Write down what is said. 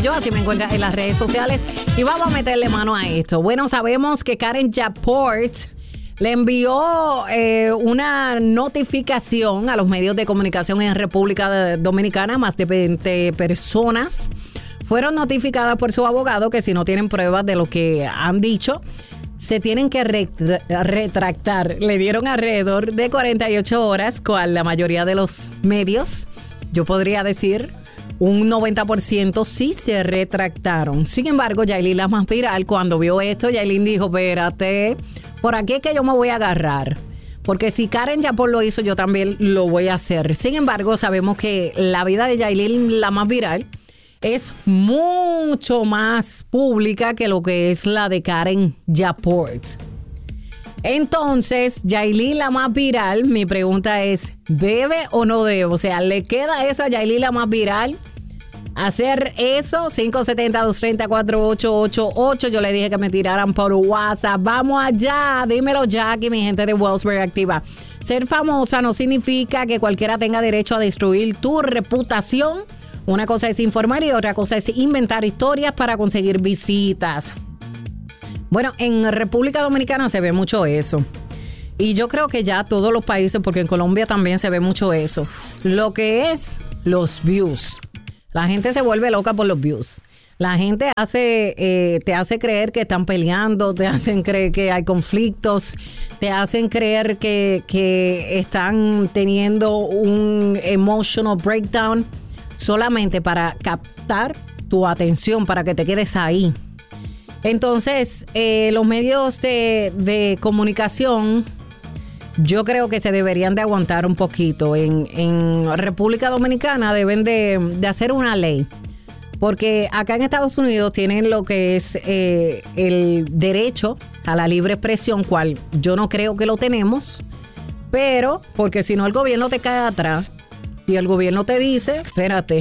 Castillo, así me encuentras en las redes sociales y vamos a meterle mano a esto. Bueno, sabemos que Karen Yaport le envió una notificación a los medios de comunicación en República Dominicana. Más de 20 personas fueron notificadas por su abogado que si no tienen pruebas de lo que han dicho, se tienen que retractar. Le dieron alrededor de 48 horas, cual la mayoría de los medios, yo podría decir, un 90% sí se retractaron. Sin embargo, Yailin, la más viral, cuando vio esto, Yailin dijo, espérate, por aquí es que yo me voy a agarrar. Porque si Karen Yaport lo hizo, yo también lo voy a hacer. Sin embargo, sabemos que la vida de Yailin, la más viral, es mucho más pública que lo que es la de Karen Yaport. Entonces, Yailin, la más viral, mi pregunta es, ¿debe o no debe? O sea, ¿le queda eso a Yailin, la más viral? Hacer eso, 570-230-4888. Yo le dije que me tiraran por WhatsApp. Vamos allá, dímelo, Jackie, mi gente de Wellsbury Activa. Ser famosa no significa que cualquiera tenga derecho a destruir tu reputación. Una cosa es informar y otra cosa es inventar historias para conseguir visitas. Bueno, en República Dominicana se ve mucho eso. Y yo creo que ya todos los países, porque en Colombia también se ve mucho eso. Lo que es los views. La gente se vuelve loca por los views. La gente te hace creer que están peleando, te hacen creer que hay conflictos, te hacen creer que están teniendo un emotional breakdown solamente para captar tu atención, para que te quedes ahí. Entonces, los medios de comunicación, yo creo que se deberían de aguantar un poquito. En República Dominicana deben de hacer una ley. Porque acá en Estados Unidos tienen lo que es el derecho a la libre expresión, cual yo no creo que lo tenemos. Pero, porque si no el gobierno te cae atrás y el gobierno te dice, espérate,